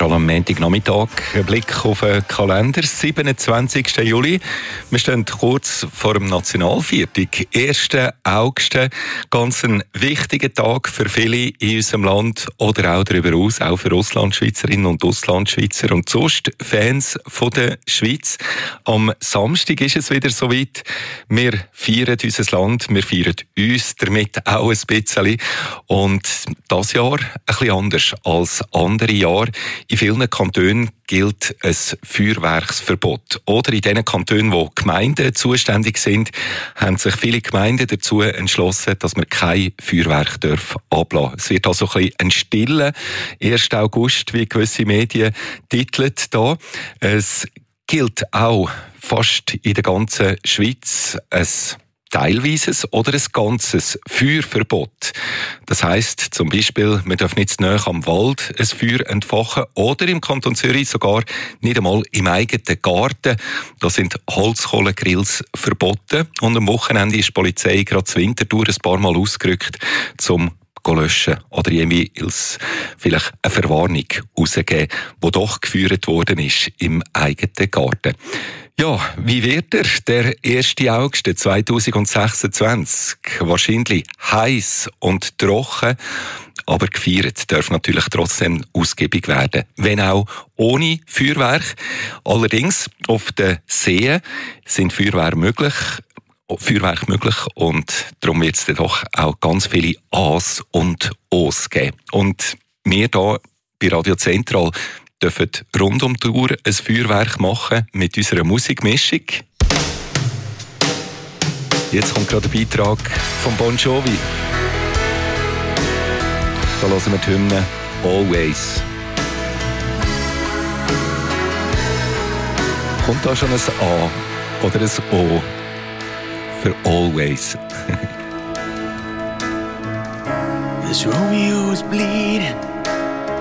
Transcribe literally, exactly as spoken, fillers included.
Central am Montagnachmittag. Ein Blick auf den Kalender, siebenundzwanzigsten Juli. Wir stehen kurz vor dem Nationalviertag, ersten August. Ganz ein wichtiger Tag für viele in unserem Land oder auch darüber hinaus, auch für Auslandschweizerinnen und Auslandschweizer und sonst Fans von der Schweiz. Am Samstag ist es wieder soweit. Wir feiern unser Land, wir feiern uns damit auch ein bisschen. Und das Jahr ein bisschen anders als andere Jahre. In vielen Kantonen gilt ein Feuerwerksverbot. Oder in den Kantonen, wo Gemeinden zuständig sind, haben sich viele Gemeinden dazu entschlossen, dass man kein Feuerwerk darf ablassen. Es wird also ein bisschen ein stiller ersten August, wie gewisse Medien titeln da. Es gilt auch fast in der ganzen Schweiz ein teilweises oder ein ganzes Feuerverbot. Das heisst zum Beispiel, man darf nicht zu nahe am Wald ein Feuer entfachen oder im Kanton Zürich sogar nicht einmal im eigenen Garten. Da sind Holzkohlegrills verboten. Und am Wochenende ist die Polizei gerade zu Winterthur ein paar Mal ausgerückt, zum löschen oder jeweils vielleicht eine Verwarnung rausgeben, die doch gefeuert worden ist im eigenen Garten. Ja, wie wird er, der ersten August zweitausendsechsundzwanzig? Wahrscheinlich heiß und trocken, aber gefeiert darf natürlich trotzdem ausgiebig werden, wenn auch ohne Feuerwerk. Allerdings auf den Seen sind Feuerwerke möglich. Feuerwerk möglich und darum wird es dann doch auch ganz viele A's und O's geben. Und wir hier bei Radio Central dürfen rund um die Uhr ein Feuerwerk machen mit unserer Musikmischung. Jetzt kommt gerade der Beitrag von Bon Jovi. Da hören wir die Hymne «Always». Kommt da schon ein A oder ein O? For always. This Romeo is bleeding.